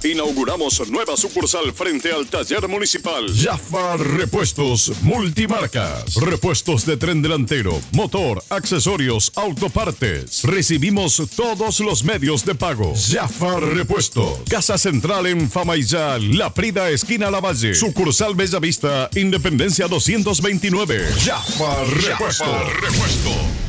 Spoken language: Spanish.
Inauguramos nueva sucursal frente al taller municipal. Jafar Repuestos Multimarcas. Repuestos de tren delantero, motor, accesorios, autopartes. Recibimos todos los medios de pago. Jafar Repuestos. Casa Central en Famaillá, La Prida, esquina Lavalle. Sucursal Bellavista, Independencia 229. Jafar Repuestos.